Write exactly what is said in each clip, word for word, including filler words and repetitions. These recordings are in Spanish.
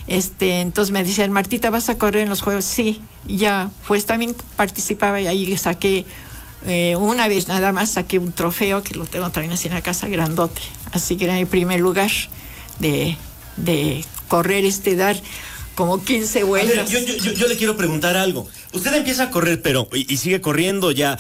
Este, entonces me decían, Martita, ¿vas a correr en los Juegos? Sí, ya, pues también participaba y ahí saqué, eh, una vez nada más saqué un trofeo que lo tengo también así en la casa, grandote. Así que era mi primer lugar de, de correr, este, dar como quince vueltas. A ver, yo, yo, yo, yo le quiero preguntar algo. Usted empieza a correr, pero, y, y sigue corriendo ya,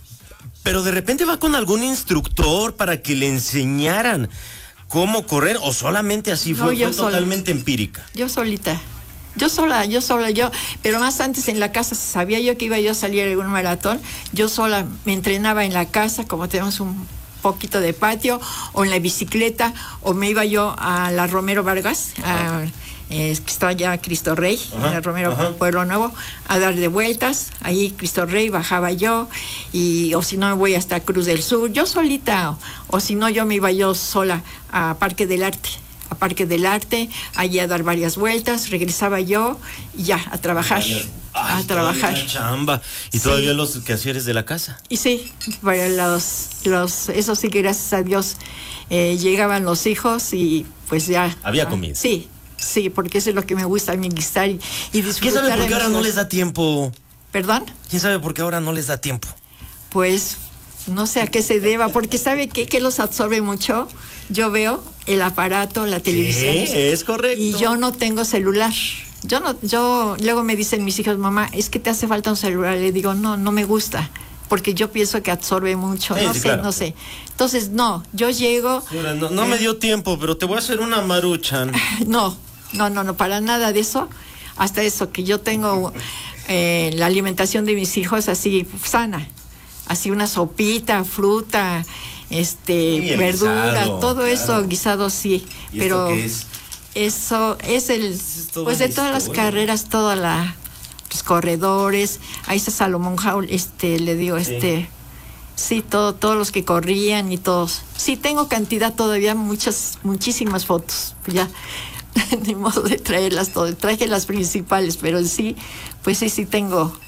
pero de repente va con algún instructor para que le enseñaran cómo correr, o solamente así fue, no, fue totalmente sola. Empírica. Yo solita, yo sola, yo sola, yo, pero más antes en la casa, sabía yo que iba yo a salir a algún maratón, yo sola me entrenaba en la casa, como tenemos un poquito de patio, o en la bicicleta, o me iba yo a la Romero Vargas, a, eh, que está allá Cristo Rey, ajá, en la Romero ajá. Pueblo Nuevo, a dar de vueltas, ahí Cristo Rey, bajaba yo, y o si no me voy hasta Cruz del Sur, yo solita, o, o si no yo me iba yo sola a Parque del Arte, a Parque del Arte, allí a dar varias vueltas, regresaba yo, y ya, a trabajar. Ay, a trabajar. Chamba. Y sí. Todavía los quehaceres de la casa. Y sí, para los, los, eso sí que gracias a Dios eh, llegaban los hijos y pues ya. Había ah, comida. Sí, sí, porque eso es lo que me gusta a mí, guisar y, y disfrutar. ¿Quién sabe por qué ahora no les da tiempo? ¿Perdón? ¿Quién sabe por qué ahora no les da tiempo? Pues no sé a qué se deba, porque ¿sabe qué? Que los absorbe mucho. Yo veo el aparato, la televisión. Sí, es correcto. Y yo no tengo celular. Yo no, yo, luego me dicen mis hijos, mamá, es que te hace falta un celular. Le digo, no, no me gusta, porque yo pienso que absorbe mucho, sí, no sí, sé, claro. no sé. Entonces, no, yo llego... Señora, no, no eh, me dio tiempo, pero te voy a hacer una maruchan. No, no, no, no, para nada de eso. Hasta eso, que yo tengo eh, la alimentación de mis hijos así, sana. Así una sopita, fruta, este, sí, verdura, guisado, todo claro. Eso, guisado sí. ¿Y pero esto qué es? Eso es el, es pues de todas historia. Las carreras, todas la, los corredores, ahí está Salomón Jaul, este, le digo, sí. este, sí, todo, todos los que corrían y todos. Sí, tengo cantidad todavía, muchas, muchísimas fotos, ya, ni modo de traerlas todas, traje las principales, pero sí, pues sí, sí tengo,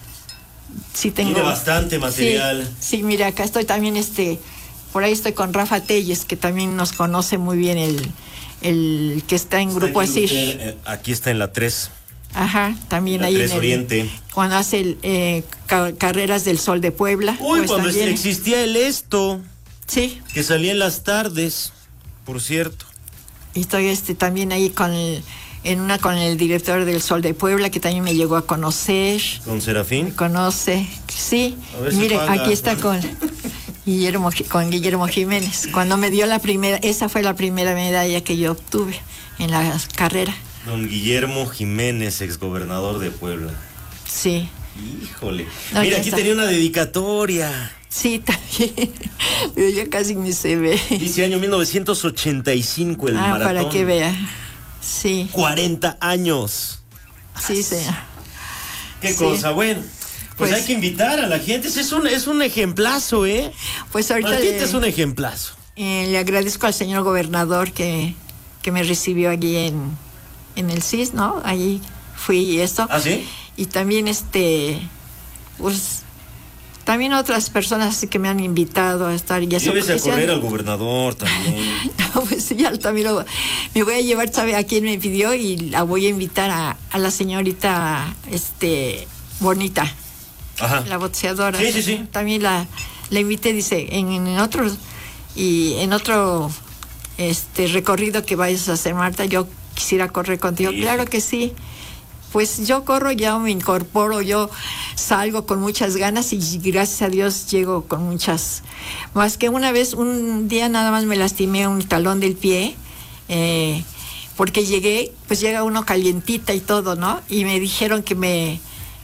sí tengo. Tiene bastante material. Sí, sí, mira, acá estoy también, este, por ahí estoy con Rafa Telles, que también nos conoce muy bien el... el que está en está Grupo Asir. Eh, aquí está en la tres. Ajá, también la ahí tres en el, Oriente. Cuando hace el, eh, ca- carreras del Sol de Puebla. Uy, pues cuando también existía el esto. Sí. Que salía en las tardes, por cierto. Y estoy este, también ahí con el, en una con el director del Sol de Puebla, que también me llegó a conocer. ¿Con Serafín? Me conoce, sí. Si Mire, paga. Aquí está con... Guillermo, con Guillermo Jiménez, cuando me dio la primera, esa fue la primera medalla que yo obtuve en la carrera. Don Guillermo Jiménez, exgobernador de Puebla. Sí. Híjole. No, mira, aquí está. Tenía una dedicatoria. Sí, también, pero ya casi ni se ve. Dice año mil novecientos ochenta y cinco el ah, maratón. para que vea, sí. cuarenta años. Sí, señor. Qué sí. cosa, bueno. Pues, pues hay que invitar a la gente, es un, es un ejemplazo, ¿eh? Pues ahorita Martita le, es un ejemplazo. Eh, le agradezco al señor gobernador que, que me recibió allí en, en el C I S, ¿no? Allí fui y eso. ¿Ah, sí? Y también, este, pues, también otras personas así que me han invitado a estar. Ya Llévese a correr al gobernador también. No, pues sí, ya también lo, me voy a llevar, ¿sabe a quién me pidió? Y la voy a invitar a, a la señorita, este, Bonita. Ajá. La boxeadora. Sí, sí, sí. También la, la invité, dice, en, en otro, y en otro este recorrido que vayas a hacer, Marta, yo quisiera correr contigo. Sí. Claro que sí. Pues yo corro, ya me incorporo, yo salgo con muchas ganas y gracias a Dios llego con muchas. Más que una vez, un día nada más me lastimé un talón del pie, eh, porque llegué, pues llega uno calientita y todo, ¿no? Y me dijeron que me...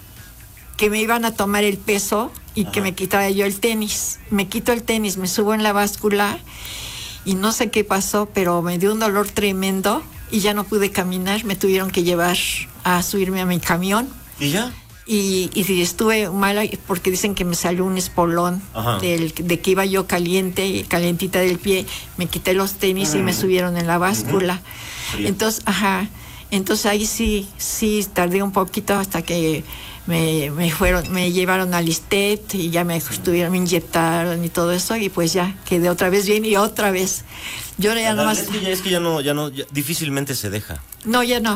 que me iban a tomar el peso y Ajá. que me quitara yo el tenis. Me quito el tenis, me subo en la báscula y no sé qué pasó, pero me dio un dolor tremendo y ya no pude caminar. Me tuvieron que llevar a subirme a mi camión. ¿Y ya? Y, y estuve mala porque dicen que me salió un espolón del, de que iba yo caliente, calientita del pie. Me quité los tenis uh-huh. y me subieron en la báscula. Uh-huh. Entonces, ajá. Entonces ahí sí, sí tardé un poquito hasta que me, me fueron, me llevaron al ISSSTE y ya me estuvieron, me inyectaron y todo eso, y pues ya quedé otra vez bien y otra vez. Yo ya nomás. Es que ya, es que ya no, ya no, ya, difícilmente se deja. No, ya no.